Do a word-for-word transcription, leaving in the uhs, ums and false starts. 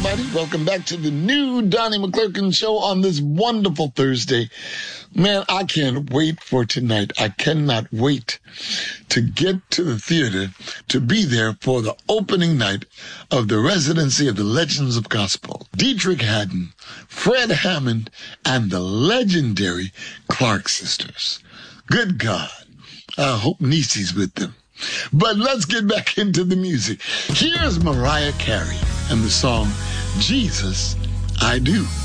everybody. Welcome back to the new Donnie McClurkin show on this wonderful Thursday. Man, I can't wait for tonight. I cannot wait to get to the theater to be there for the opening night of the residency of the Legends of Gospel. Dietrich Haddon, Fred Hammond, and the legendary Clark sisters. Good God. I hope Niecy's with them. But let's get back into the music. Here's Mariah Carey and the song, Jesus, I Do.